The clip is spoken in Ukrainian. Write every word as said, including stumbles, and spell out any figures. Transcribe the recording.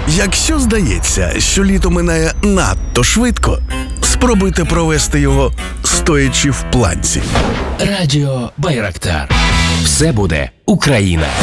Якщо здається, що літо минає надто швидко, спробуйте провести його стоячи в планці. Радіо Байрактар. Все буде Україна.